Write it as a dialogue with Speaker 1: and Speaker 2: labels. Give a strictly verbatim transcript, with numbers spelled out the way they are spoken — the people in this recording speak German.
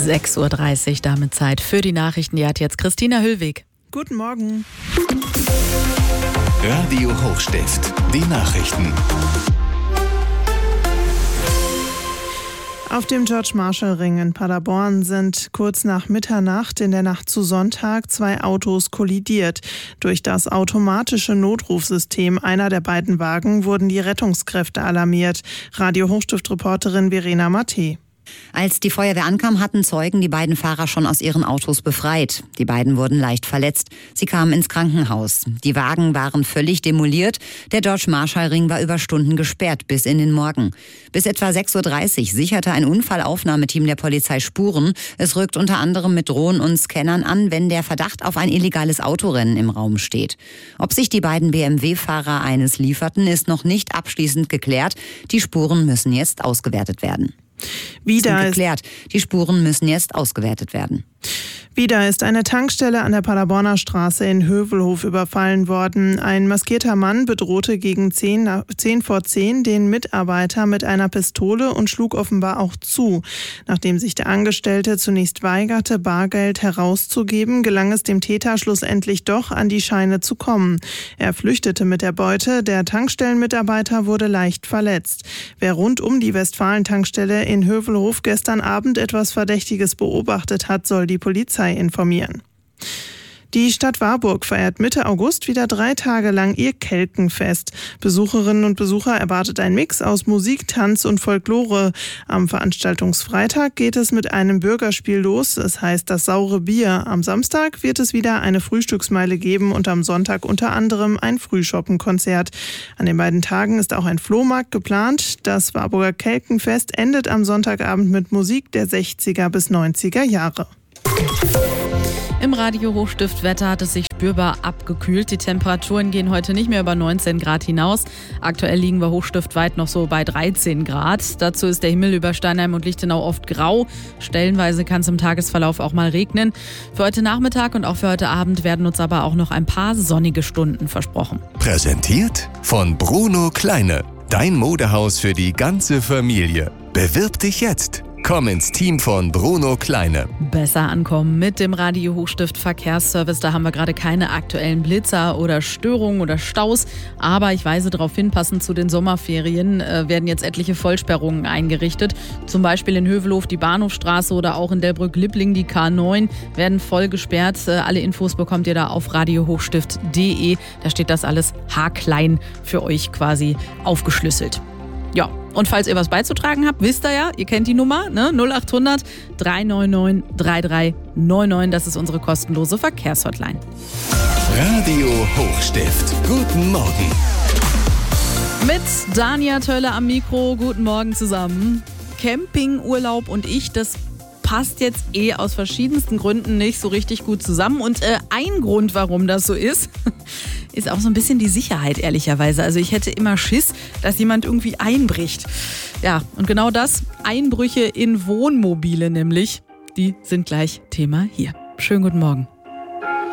Speaker 1: sechs Uhr dreißig, damit Zeit für die Nachrichten. Die hat jetzt Christina Hüllweg.
Speaker 2: Guten Morgen.
Speaker 3: Radio Hochstift, die Nachrichten.
Speaker 2: Auf dem George-Marshall-Ring in Paderborn sind kurz nach Mitternacht in der Nacht zu Sonntag zwei Autos kollidiert. Durch das automatische Notrufsystem einer der beiden Wagen wurden die Rettungskräfte alarmiert. Radio Hochstift-Reporterin Verena Matte.
Speaker 4: Als die Feuerwehr ankam, hatten Zeugen die beiden Fahrer schon aus ihren Autos befreit. Die beiden wurden leicht verletzt. Sie kamen ins Krankenhaus. Die Wagen waren völlig demoliert. Der George-Marshall-Ring war über Stunden gesperrt bis in den Morgen. Bis etwa sechs Uhr dreißig sicherte ein Unfallaufnahmeteam der Polizei Spuren. Es rückt unter anderem mit Drohnen und Scannern an, wenn der Verdacht auf ein illegales Autorennen im Raum steht. Ob sich die beiden B M W-Fahrer eines lieferten, ist noch nicht abschließend geklärt. Die Spuren müssen jetzt ausgewertet werden.
Speaker 2: Wieder
Speaker 4: ist geklärt. Die Spuren müssen jetzt ausgewertet werden.
Speaker 2: Wieder ist eine Tankstelle an der Paderborner Straße in Hövelhof überfallen worden. Ein maskierter Mann bedrohte gegen zehn vor zehn den Mitarbeiter mit einer Pistole und schlug offenbar auch zu. Nachdem sich der Angestellte zunächst weigerte, Bargeld herauszugeben, gelang es dem Täter schlussendlich doch, an die Scheine zu kommen. Er flüchtete mit der Beute. Der Tankstellenmitarbeiter wurde leicht verletzt. Wer rund um die Westfalen-Tankstelle in Hövelhof gestern Abend etwas Verdächtiges beobachtet hat, soll die Polizei informieren. Die Stadt Warburg feiert Mitte August wieder drei Tage lang ihr Kelkenfest. Besucherinnen und Besucher erwartet ein Mix aus Musik, Tanz und Folklore. Am Veranstaltungsfreitag geht es mit einem Bürgerspiel los. Es heißt das saure Bier. Am Samstag wird es wieder eine Frühstücksmeile geben und am Sonntag unter anderem ein Frühschoppenkonzert. An den beiden Tagen ist auch ein Flohmarkt geplant. Das Warburger Kelkenfest endet am Sonntagabend mit Musik der sechziger bis neunziger Jahre.
Speaker 1: Im Radio Hochstift-Wetter hat es sich spürbar abgekühlt. Die Temperaturen gehen heute nicht mehr über neunzehn Grad hinaus. Aktuell liegen wir hochstiftweit noch so bei dreizehn Grad. Dazu ist der Himmel über Steinheim und Lichtenau oft grau. Stellenweise kann es im Tagesverlauf auch mal regnen. Für heute Nachmittag und auch für heute Abend werden uns aber auch noch ein paar sonnige Stunden versprochen.
Speaker 3: Präsentiert von Bruno Kleine. Dein Modehaus für die ganze Familie. Bewirb dich jetzt. Komm ins Team von Bruno Kleine.
Speaker 1: Besser ankommen mit dem Radio Hochstift Verkehrsservice. Da haben wir gerade keine aktuellen Blitzer oder Störungen oder Staus. Aber ich weise darauf hin, passend zu den Sommerferien äh, werden jetzt etliche Vollsperrungen eingerichtet. Zum Beispiel in Hövelhof die Bahnhofstraße oder auch in Delbrück-Lippling die K neun werden voll gesperrt. Äh, alle Infos bekommt ihr da auf radio hochstift punkt de. Da steht das alles haarklein für euch quasi aufgeschlüsselt. Ja, und falls ihr was beizutragen habt, wisst ihr ja, ihr kennt die Nummer, ne? null acht hundert drei neun neun drei drei neun neun, das ist unsere kostenlose Verkehrshotline.
Speaker 3: Radio Hochstift, guten Morgen.
Speaker 1: Mit Dania Tölle am Mikro, guten Morgen zusammen. Campingurlaub und ich, das passt jetzt eh aus verschiedensten Gründen nicht so richtig gut zusammen. Und äh, ein Grund, warum das so ist, ist auch so ein bisschen die Sicherheit, ehrlicherweise. Also ich hätte immer Schiss, dass jemand irgendwie einbricht. Ja, und genau das, Einbrüche in Wohnmobile nämlich, die sind gleich Thema hier. Schönen guten Morgen.